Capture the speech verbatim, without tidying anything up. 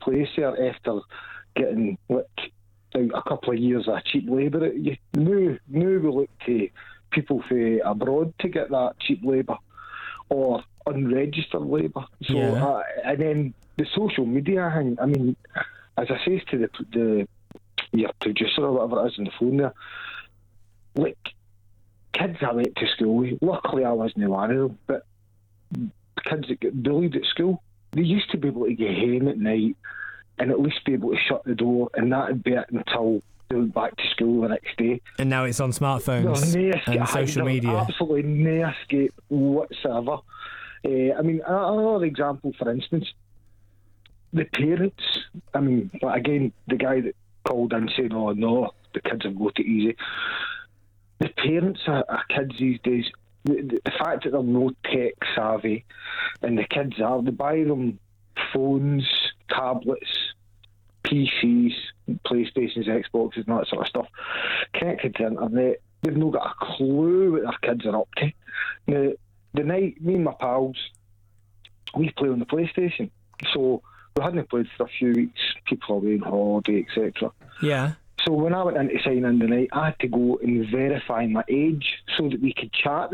place there after getting like out a couple of years of cheap labour. You now, now we look to people from abroad to get that cheap labour or unregistered labour. So, yeah. uh, and then the social media thing. I mean, as I says to the the your producer or whatever it is on the phone there, like kids I went to school with, luckily I wasn't one of them, but kids that get bullied at school, they used to be able to get home at night and at least be able to shut the door, and that would be it until they went back to school the next day. And now it's on smartphones There's no escape, and social there's media. Absolutely no escape whatsoever. Uh, I mean, another example, for instance, the parents. I mean, again, the guy that called in saying, "Oh no, the kids have got it easy." The parents are, are kids these days. The, the, the fact that they're no tech savvy, and the kids are, they buy them phones, tablets, P Cs, PlayStations, Xboxes, and that sort of stuff, connected to the internet. They've not got a clue what their kids are up to. Now, the night, me and my pals, we play on the PlayStation. So we hadn't played for a few weeks, people away on holiday, et cetera. Yeah. So when I went in to sign in the night, I had to go and verify my age so that we could chat